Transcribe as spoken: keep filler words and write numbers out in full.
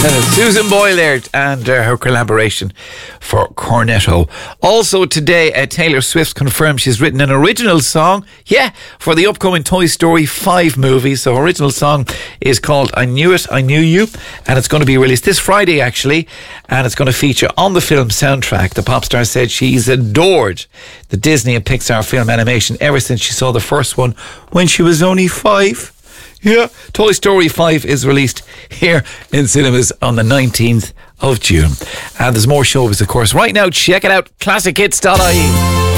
Uh, Susan Boyle there and uh, her collaboration for Cornetto. Also today, uh, Taylor Swift confirmed she's written an original song, yeah, for the upcoming Toy Story five movie. So her original song is called I Knew It, I Knew You, and it's going to be released this Friday actually, and it's going to feature on the film soundtrack. The pop star said she's adored the Disney and Pixar film animation ever since she saw the first one when she was only five. Yeah, Toy Story five is released here in cinemas on the nineteenth of June. And there's more showbiz, of course. Right now, check it out, classic hits dot I E.